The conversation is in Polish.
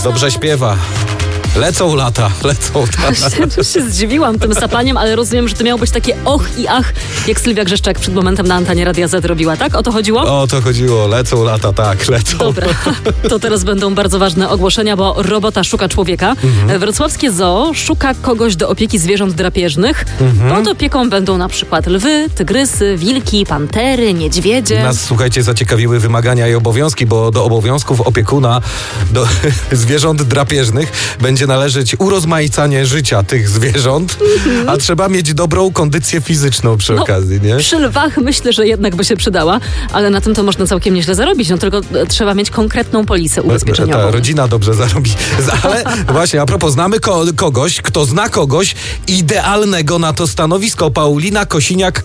Dobrze śpiewa. Lecą lata. Już się zdziwiłam tym sapaniem, ale rozumiem, że to miało być takie och i ach, jak Sylwia Grzeszczak przed momentem na antenie Radia Z robiła, tak? O to chodziło? O to chodziło. Lecą lata, tak, lecą. Dobra, to teraz będą bardzo ważne ogłoszenia, bo robota szuka człowieka. Wrocławskie zoo szuka kogoś do opieki zwierząt drapieżnych. Pod opieką będą na przykład lwy, tygrysy, wilki, pantery, niedźwiedzie. Nas, słuchajcie, zaciekawiły wymagania i obowiązki, bo do obowiązków opiekuna do zwierząt drapieżnych będzie należeć urozmaicanie życia tych zwierząt, a trzeba mieć dobrą kondycję fizyczną przy okazji, nie? Przy lwach myślę, że jednak by się przydała, ale na tym to można całkiem nieźle zarobić, no tylko trzeba mieć konkretną polisę ubezpieczeniową. Ta rodzina dobrze zarobi. Ale właśnie, a propos, znamy kogoś, kto zna kogoś idealnego na to stanowisko. Paulina Kosiniak